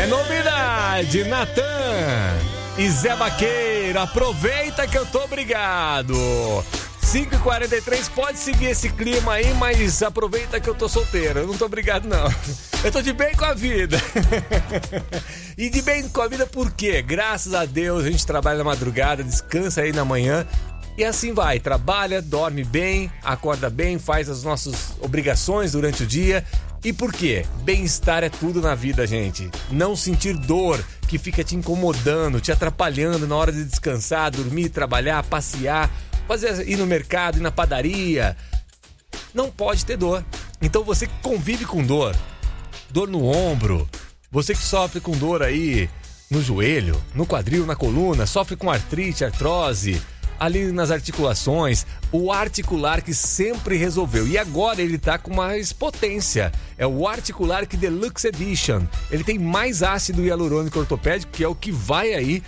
É novidade, Natan e Zé Vaqueiro, aproveita que eu tô obrigado. 5h43, pode seguir esse clima aí, mas aproveita que eu tô solteiro. Eu não tô obrigado, não. Eu tô de bem com a vida. E de bem com a vida por quê? Graças a Deus a gente trabalha na madrugada, descansa aí na manhã. E assim vai, trabalha, dorme bem, acorda bem, faz as nossas obrigações durante o dia. E por quê? Bem-estar é tudo na vida, gente. Não sentir dor que fica te incomodando, te atrapalhando na hora de descansar, dormir, trabalhar, passear, ir no mercado, ir na padaria. Não pode ter dor. Então você que convive com dor no ombro, você que sofre com dor aí no joelho, no quadril, na coluna, sofre com artrite, artrose, ali nas articulações, o Articulark sempre resolveu. E agora ele tá com mais potência. É o Articulark Deluxe Edition. Ele tem mais ácido hialurônico ortopédico, que é o que vai aí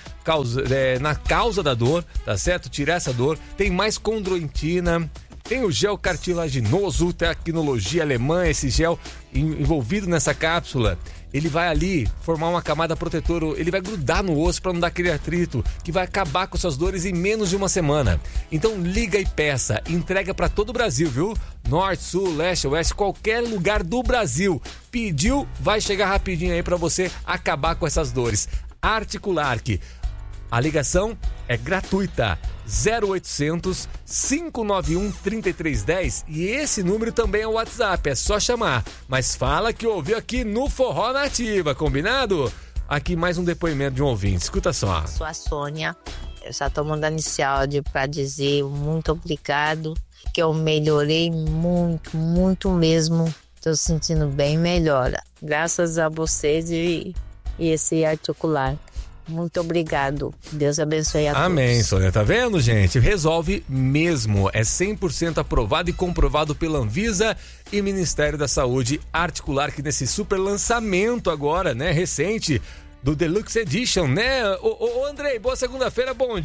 na causa da dor, tá certo? Tirar essa dor. Tem mais condroitina. Tem o gel cartilaginoso, tecnologia alemã, esse gel envolvido nessa cápsula. Ele vai ali formar uma camada protetora, ele vai grudar no osso para não dar aquele atrito, que vai acabar com suas dores em menos de uma semana. Então liga e peça, entrega para todo o Brasil, viu? Norte, sul, leste, oeste, qualquer lugar do Brasil. Pediu, vai chegar rapidinho aí para você acabar com essas dores. Articulark. A ligação é gratuita, 0800 591 3310, e esse número também é o WhatsApp, é só chamar. Mas fala que ouviu aqui no Forró Nativa, combinado? Aqui mais um depoimento de um ouvinte, escuta só. Sou a Sônia, eu só tô mandando esse áudio para dizer muito obrigado, que eu melhorei muito mesmo, tô sentindo bem melhor, graças a vocês e esse Articulark. Muito obrigado. Deus abençoe a todos. Amém, Sônia. Tá vendo, gente? Resolve mesmo. É 100% aprovado e comprovado pela Anvisa e Ministério da Saúde. Articulark nesse super lançamento agora, né? Recente, do Deluxe Edition, né? Ô Andrei, boa segunda-feira, bom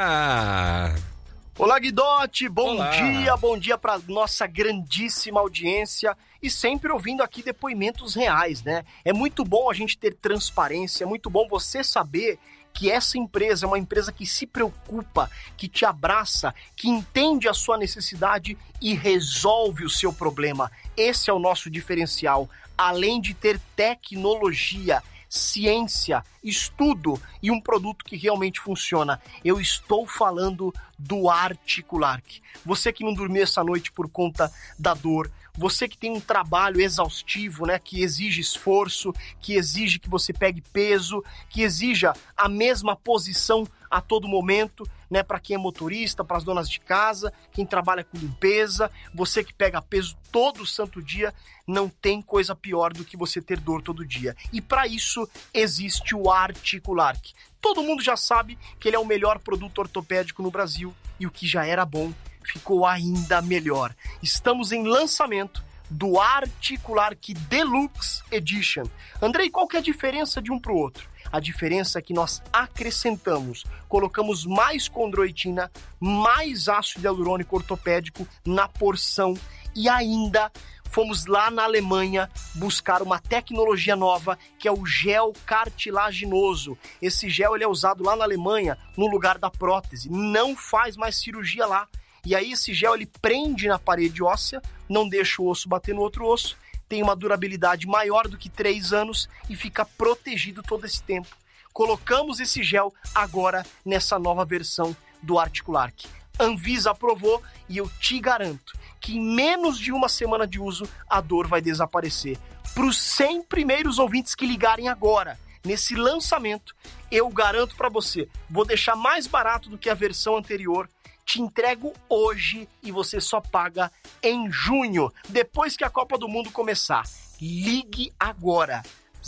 dia! Olá, Guidotti, Olá. bom dia para nossa grandíssima audiência e sempre ouvindo aqui depoimentos reais, né? É muito bom a gente ter transparência, é muito bom você saber que essa empresa é uma empresa que se preocupa, que te abraça, que entende a sua necessidade e resolve o seu problema. Esse é o nosso diferencial, além de ter tecnologia, ciência, estudo e um produto que realmente funciona. Eu estou falando do Articulark. Você que não dormiu essa noite por conta da dor, você que tem um trabalho exaustivo, né, que exige esforço, que exige que você pegue peso, que exija a mesma posição a todo momento, né, para quem é motorista, para as donas de casa, quem trabalha com limpeza, você que pega peso todo santo dia, não tem coisa pior do que você ter dor todo dia. E para isso existe o Articulark. Todo mundo já sabe que ele é o melhor produto ortopédico no Brasil e o que já era bom ficou ainda melhor. Estamos em lançamento do Articulark Deluxe Edition. Andrei, qual que é a diferença de um para o outro? A diferença é que nós acrescentamos, colocamos mais condroitina, mais ácido hialurônico ortopédico na porção e ainda fomos lá na Alemanha buscar uma tecnologia nova que é o gel cartilaginoso. Esse gel ele é usado lá na Alemanha no lugar da prótese, não faz mais cirurgia lá. E aí esse gel ele prende na parede óssea, não deixa o osso bater no outro osso, tem uma durabilidade maior do que 3 anos e fica protegido todo esse tempo. Colocamos esse gel agora nessa nova versão do Articulark. Anvisa aprovou e eu te garanto que em menos de uma semana de uso a dor vai desaparecer. Para os 100 primeiros ouvintes que ligarem agora, nesse lançamento, eu garanto para você, vou deixar mais barato do que a versão anterior, te entrego hoje e você só paga em junho, depois que a Copa do Mundo começar. Ligue agora,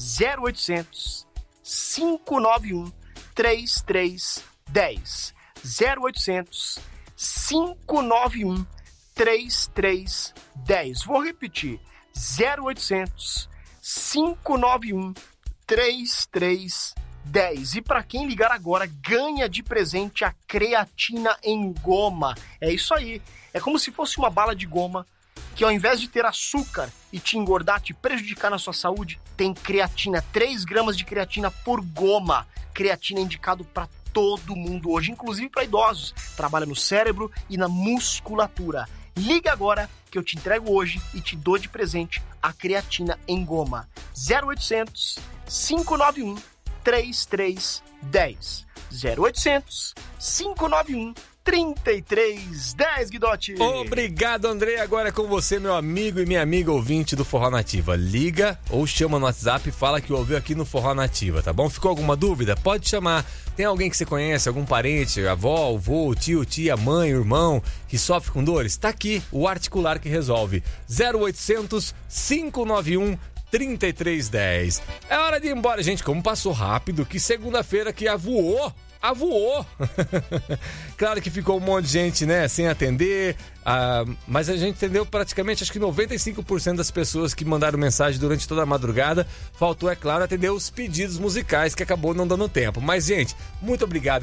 0800 591 3310. 0800 591 3310. Vou repetir, 0800 591 3310. E para quem ligar agora, ganha de presente a creatina em goma. É isso aí. É como se fosse uma bala de goma que ao invés de ter açúcar e te engordar, te prejudicar na sua saúde, tem creatina, 3 gramas de creatina por goma. Creatina é indicado para todo mundo hoje, inclusive para idosos. Trabalha no cérebro e na musculatura. Liga agora que eu te entrego hoje e te dou de presente a creatina em goma. 0800 591 3310. 0800 591 3310, Guidotti. Obrigado, Andrei. Agora é com você, meu amigo e minha amiga ouvinte do Forró Nativa. Liga ou chama no WhatsApp e fala que ouviu aqui no Forró Nativa, tá bom? Ficou alguma dúvida? Pode chamar. Tem alguém que você conhece, algum parente, avó, avô, tio, tia, mãe, irmão, que sofre com dores? Tá aqui o Articular que resolve. 0800 591 3310. É hora de ir embora, gente. Como passou rápido, que segunda-feira que avoou. Claro que ficou um monte de gente, né, sem atender, mas a gente entendeu praticamente, acho que 95% das pessoas que mandaram mensagem durante toda a madrugada. Faltou, é claro, atender os pedidos musicais, que acabou não dando tempo. Mas, gente, muito obrigado.